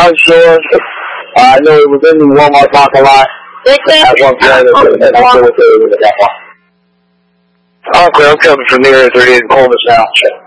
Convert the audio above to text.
not sure. I know it was in the Walmart parking lot at one point, and I'm still with that one. Okay, I'm coming from the area 38 in Columbus now.